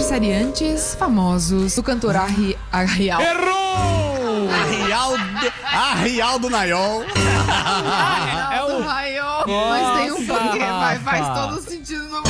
aniversariantes famosos do cantor Arrial. Errou! Arrial do Naiol. É o Naiol. Mas tem um porquê, faz todo sentido no mundo.